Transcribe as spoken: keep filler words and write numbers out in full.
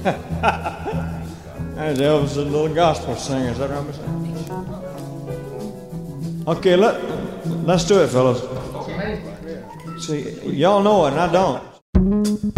There's Elvis, a little gospel singer. Is that right? Okay, let, let's do it, fellas. See, y'all know it and I don't.